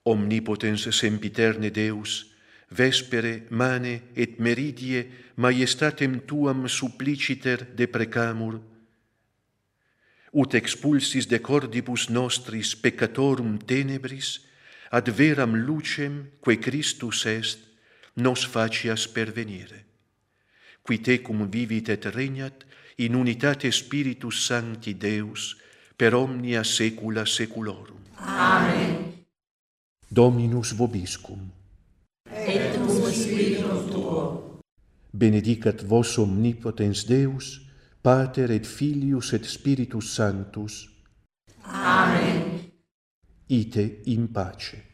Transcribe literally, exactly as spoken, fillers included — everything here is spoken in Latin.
omnipotens sempiterne Deus, vespere, mane et meridie maiestatem tuam suppliciter deprecamur, ut expulsis de cordibus nostris peccatorum tenebris, ad veram lucem, quae Christus est, nos facias pervenire. Qui tecum vivit et regnat, in unitate Spiritus Sancti Deus, per omnia saecula saeculorum. Amen. Dominus vobiscum. Et cum spiritum tuo. Benedicat vos omnipotens Deus, Pater et Filius et Spiritus Sanctus. Amen. Ite in pace.